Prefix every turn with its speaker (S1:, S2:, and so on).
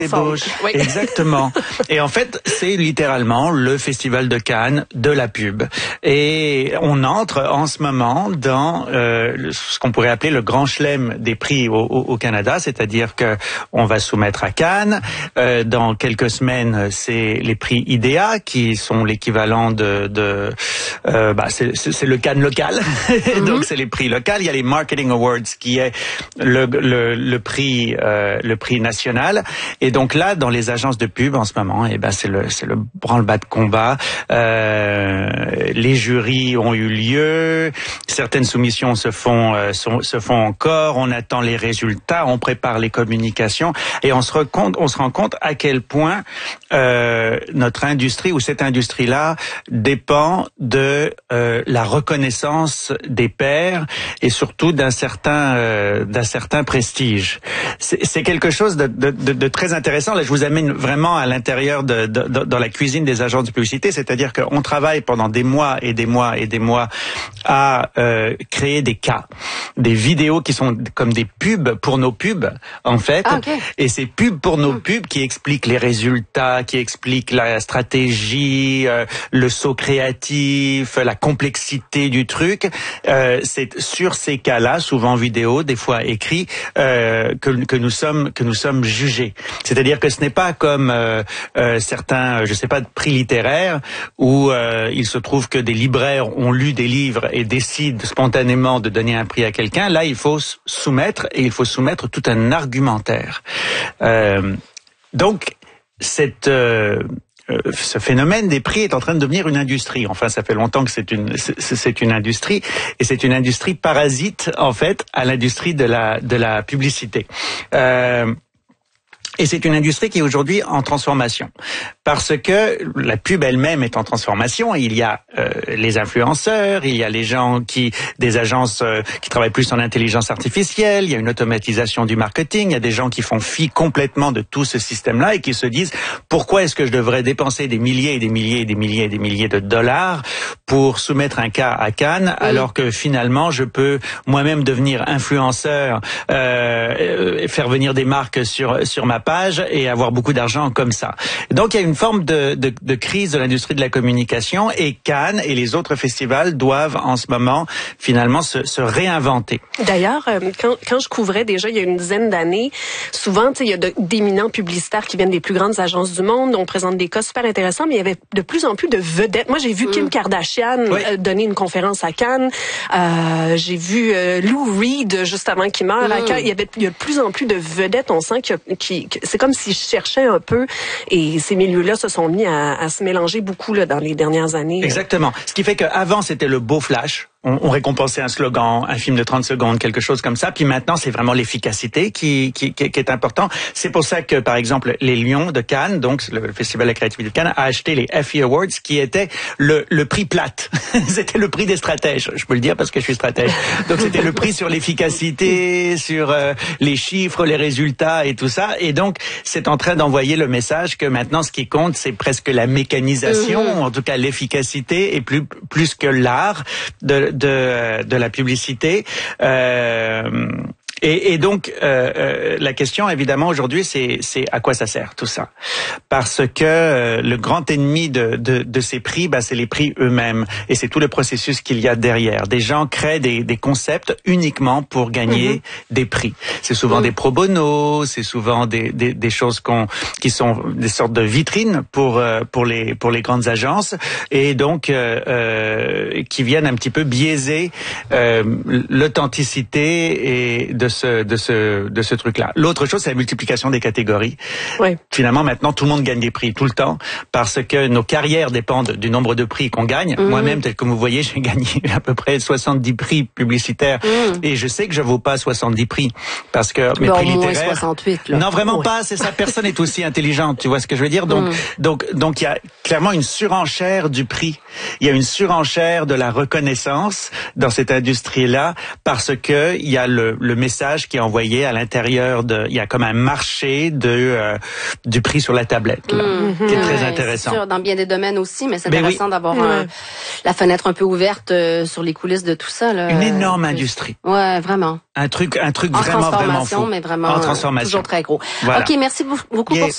S1: Bouches. Oui. Exactement. Et en fait, c'est littéralement le Festival de Cannes de la pub. Et on entre en ce moment dans ce qu'on pourrait appeler le grand chelem des prix au Canada, c'est-à-dire que on va soumettre à Cannes. Dans quelques semaines, c'est les prix IDEA qui sont l'équivalent c'est le Cannes local. Donc c'est les prix locaux. Il y a les Marketing Awards qui est le prix national. Et donc là, dans les agences de pub en ce moment, c'est le branle-bas de combat. Les jurys ont eu lieu, certaines soumissions se font encore. On attend les résultats, on prépare les communications, et on se rend compte à quel point notre industrie ou cette industrie-là dépend de la reconnaissance des pairs et surtout d'un certain prestige. C'est quelque chose de très intéressant. Là, je vous amène vraiment à l'intérieur dans la cuisine des agences de publicité, c'est-à-dire qu'on travaille pendant des mois et des mois et des mois à créer des cas, des vidéos qui sont comme des pubs pour nos pubs, en fait. Ah, okay. Et ces pubs pour nos pubs qui expliquent les résultats, qui expliquent la stratégie, le saut créatif, la complexité du truc. C'est sur ces cas-là, souvent vidéo, des fois écrit, que nous sommes jugés. C'est-à-dire que ce n'est pas comme certains, prix littéraires où il se trouve que des libraires ont lu des livres et décident spontanément de donner un prix à quelqu'un. Là, il faut soumettre tout un argumentaire. Donc, ce phénomène des prix est en train de devenir une industrie. Enfin, ça fait longtemps que c'est une industrie, et c'est une industrie parasite, en fait, à l'industrie de la publicité. Et c'est une industrie qui est aujourd'hui en transformation, parce que la pub elle-même est en transformation. Il y a les influenceurs, il y a des agences qui travaillent plus en intelligence artificielle, il y a une automatisation du marketing, il y a des gens qui font fi complètement de tout ce système-là et qui se disent pourquoi est-ce que je devrais dépenser des milliers et des milliers et des milliers et des milliers de dollars pour soumettre un cas à Cannes, alors que finalement je peux moi-même devenir influenceur, faire venir des marques sur ma page et avoir beaucoup d'argent comme ça. Donc il y a une forme de crise de l'industrie de la communication, et Cannes et les autres festivals doivent en ce moment finalement se réinventer.
S2: D'ailleurs, quand je couvrais déjà il y a une dizaine d'années, souvent il y a d'éminents publicitaires qui viennent des plus grandes agences du monde, on présente des cas super intéressants, mais il y avait de plus en plus de vedettes. Moi j'ai vu Kim Kardashian donner une conférence à Cannes, j'ai vu Lou Reed juste avant qu'il meure à Cannes. Il y a de plus en plus de vedettes, on sent que c'est comme s'ils cherchaient un peu, et ces milieux-là se sont mis à se mélanger beaucoup dans les dernières années.
S1: Exactement. Ce qui fait qu'avant, c'était le beau flash. On récompensait un slogan, un film de 30 secondes, quelque chose comme ça. Puis maintenant, c'est vraiment l'efficacité qui est important. C'est pour ça que, par exemple, les Lions de Cannes, donc le Festival de la créativité de Cannes, a acheté les Effie Awards, qui était le prix plate. C'était le prix des stratèges. Je peux le dire parce que je suis stratège. Donc c'était le prix sur l'efficacité, sur les chiffres, les résultats et tout ça. Et donc, c'est en train d'envoyer le message que maintenant, ce qui compte, c'est presque la mécanisation, en tout cas l'efficacité, et plus que l'art de la publicité. Et donc la question évidemment aujourd'hui, c'est à quoi ça sert tout ça, parce que le grand ennemi de ces prix, c'est les prix eux-mêmes, et c'est tout le processus qu'il y a derrière. Des gens créent des concepts uniquement pour gagner des prix. C'est souvent des pro bono, c'est souvent des choses qui sont des sortes de vitrines pour les grandes agences, et donc qui viennent un petit peu biaiser l'authenticité et de ce truc-là. L'autre chose, c'est la multiplication des catégories. Oui. Finalement, maintenant, tout le monde gagne des prix tout le temps, parce que nos carrières dépendent du nombre de prix qu'on gagne. Moi-même, tel que vous voyez, j'ai gagné à peu près 70 prix publicitaires, et je sais que je vaux pas 70 prix, parce que mes prix littéraires...
S2: 68, là.
S1: Non, vraiment pas, c'est ça. Personne n'est aussi intelligente, tu vois ce que je veux dire? Donc il y a clairement une surenchère du prix. Il y a une surenchère de la reconnaissance dans cette industrie-là, parce que il y a le message qui est envoyé à l'intérieur il y a comme un marché du prix sur la tablette, là, qui est très intéressant.
S3: C'est sûr, dans bien des domaines aussi, mais c'est intéressant d'avoir la fenêtre un peu ouverte sur les coulisses de tout ça, là.
S1: Une énorme industrie.
S3: Ouais, vraiment.
S1: Un truc
S3: en
S1: vraiment fou.
S3: Mais vraiment
S1: en transformation.
S3: toujours très gros. Voilà. OK, merci beaucoup pour ça.